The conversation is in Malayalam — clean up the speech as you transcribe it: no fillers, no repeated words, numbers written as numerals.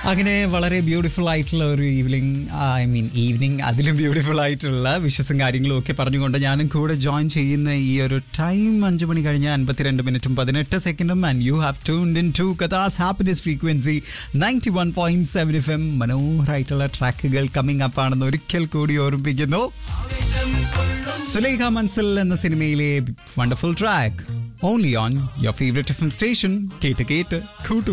അങ്ങനെ വളരെ ബ്യൂട്ടിഫുൾ ആയിട്ടുള്ള ഒരു ഈവനിങ് അതിലും ബ്യൂട്ടിഫുൾ ആയിട്ടുള്ള വിഷസും കാര്യങ്ങളും ഒക്കെ പറഞ്ഞുകൊണ്ട് ഞാനും കൂടെ ജോയിൻ ചെയ്യുന്ന ഈ ഒരു ടൈം 5 മണി കഴിഞ്ഞ 52 മിനിറ്റും 18 സെക്കൻഡും and you have tuned in to കഥാസ് happiness frequency 91.7 FM. മനോഹരമായിട്ടുള്ള ട്രാക്കുകൾ കമ്മിങ് അപ്പ് ആണെന്ന് ഒരിക്കൽ കൂടി ഓർമ്മിപ്പിക്കുന്നു. സുലൈഖ മൻസിൽ എന്ന സിനിമയിലെ wonderful track only on your favourite FM station കേട്ട് കൂട്ടു.